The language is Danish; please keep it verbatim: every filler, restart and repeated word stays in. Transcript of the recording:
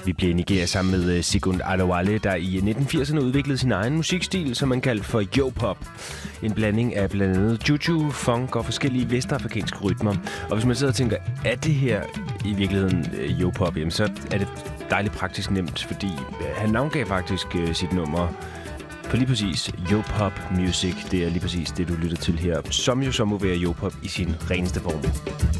Vi blev i Nigeria sammen med Sigund Adewale, der i nitten firserne udviklede sin egen musikstil, som man kaldte for yo-pop. En blanding af blandt andet juju, funk og forskellige vestafrikanske rytmer. Og hvis man sidder og tænker, er det her i virkeligheden yo-pop, jamen så er det dejligt praktisk nemt, fordi han navngav faktisk sit nummer på lige præcis yo-pop music. Det er lige præcis det, du lytter til her, som jo så må være yo-pop i sin reneste form.